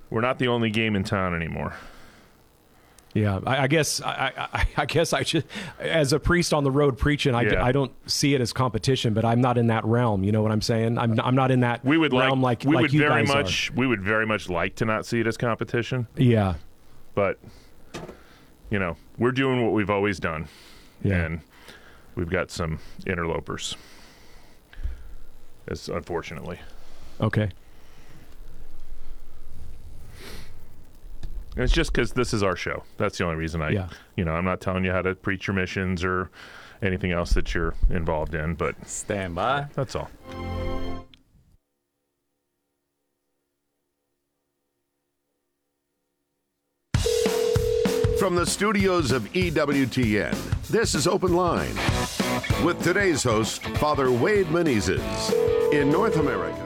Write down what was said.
We're not the only game in town anymore. Yeah, I guess I should, as a priest on the road preaching, I don't see it as competition, but I'm not in that realm. You know what I'm saying? I'm not in that realm like you guys are. We would very much like to not see it as competition. Yeah. But, we're doing what we've always done. Yeah. And we've got some interlopers, unfortunately. Okay. And it's just because this is our show. That's the only reason I'm not telling you how to preach your missions or anything else that you're involved in, but stand by. That's all. From the studios of EWTN, this is Open Line with today's host, Father Wade Menezes. In North America,